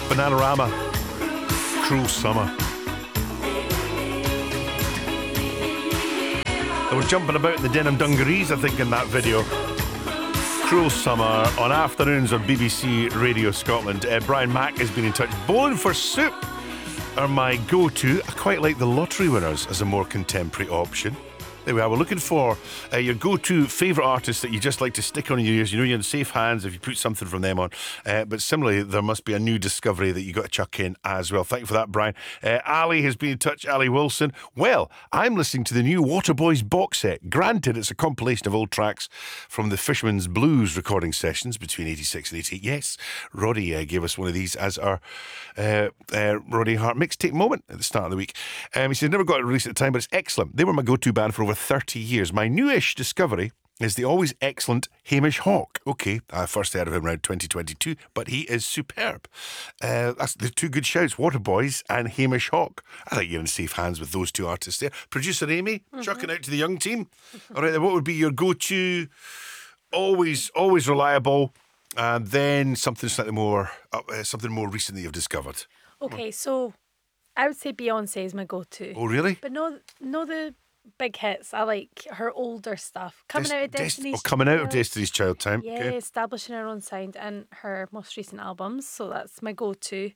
Bananarama, Cruel Summer. They were jumping about in the denim dungarees, I think, in that video. Cruel Summer on Afternoons on BBC Radio Scotland. Brian Mack has been in touch. Bowling for Soup are my go-to. I quite like the lottery winners as a more contemporary option. There we are. We're looking for your go-to favourite artists that you just like to stick on your ears. You know you're in safe hands if you put something from them on. But similarly, there must be a new discovery that you got to chuck in as well. Thank you for that, Brian. Ali has been in touch. Ali Wilson. Well, I'm listening to the new Waterboys box set. Granted, it's a compilation of old tracks from the Fisherman's Blues recording sessions between 86 and 88. Yes, Roddy gave us one of these as our Roddy Hart mixtape moment at the start of the week. He said, never got it released at the time, but it's excellent. They were my go-to band for over 30 years. My newish discovery is the always excellent Hamish Hawk. Okay, I first heard of him around 2022, but he is superb. That's the two good shouts, Waterboys and Hamish Hawk. I think you're in safe hands with those two artists there. Producer Amy, chucking out to the young team. All right, then what would be your go-to, always reliable, and then something slightly more, something more recent that you've discovered? Okay, so I would say Beyonce is my go-to. Oh, really? But no the big hits. I like her older stuff. Coming out of Destiny's Child time. Yeah, okay. Establishing her own sound and her most recent albums. So that's my go-to.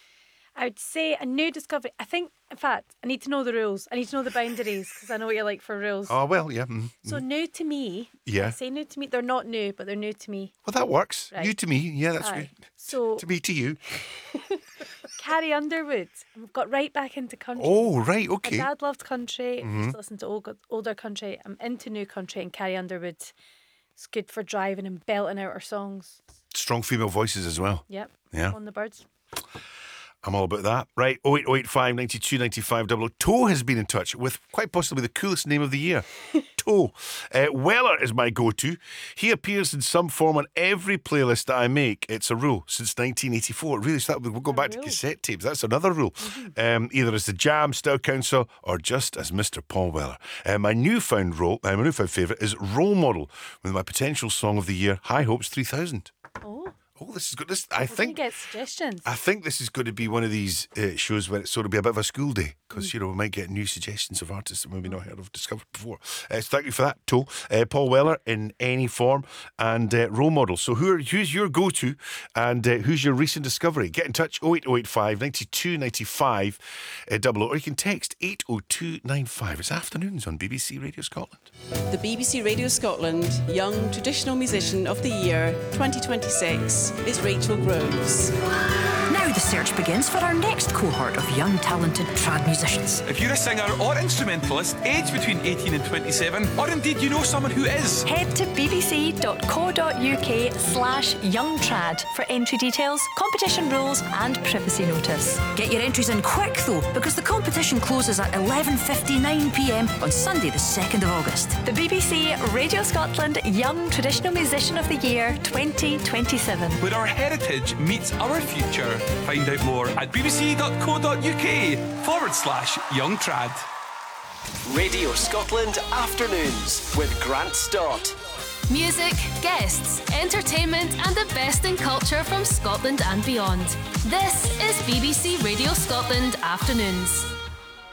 I would say a new discovery. I think, in fact, I need to know the rules. I need to know the boundaries because I know what you like for rules. Oh, well, yeah. So new to me. Yeah. I say new to me. They're not new, but they're new to me. Well, that works. Right. New to me. Yeah, that's good. So to me, to you. Carrie Underwood. We've got right back into country. Oh, right, okay. My dad loved country. I used to listen to older country. I'm into new country, and Carrie Underwood is good for driving and belting out her songs. Strong female voices as well. Yep. Yeah. On the birds. I'm all about that. Right, 08085 92 95 00. Toe has been in touch with quite possibly the coolest name of the year. Toe. Weller is my go-to. He appears in some form on every playlist that I make. It's a rule since 1984. Really, so we'll go back to cassette tapes. That's another rule. Either as the Jam, Style Council, or just as Mr. Paul Weller. My newfound favourite is Role Model, with my potential song of the year, High Hopes 3000. Oh, this is good. I think get suggestions. I think this is going to be one of these shows where it's sort of be a bit of a school day because we might get new suggestions of artists that maybe not heard of, discovered before. So thank you for that, Toe. Paul Weller in any form and Role Model. So who's your go-to and who's your recent discovery? Get in touch 08085 92 95 00, or you can text 80295. It's Afternoons on BBC Radio Scotland. The BBC Radio Scotland Young Traditional Musician of the Year 2026 is Rachel Groves. Now the search begins for our next cohort of young talented trad musicians. If you're a singer or instrumentalist aged between 18 and 27, or indeed you know someone who is, head to bbc.co.uk/youngtrad for entry details, competition rules and privacy notice. Get your entries in quick though, because the competition closes at 11:59pm on Sunday the 2nd of August. The BBC Radio Scotland Young Traditional Musician of the Year 2027. where our heritage meets our future. Find out more at bbc.co.uk/youngtrad. Radio Scotland Afternoons with Grant Stott. Music, guests, entertainment and the best in culture from Scotland and beyond. This is BBC Radio Scotland Afternoons.